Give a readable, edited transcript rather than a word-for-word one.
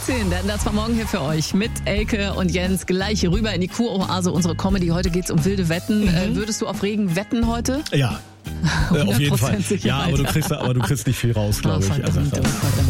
16, denn das war morgen hier für euch mit Elke und Jens gleich rüber in die Kuroase, unsere Comedy. Heute geht's um wilde Wetten. Würdest du auf Regen wetten heute? Ja, auf jeden Fall. Sicherheit. Ja, aber du kriegst nicht viel raus, glaube ich. Verdammt.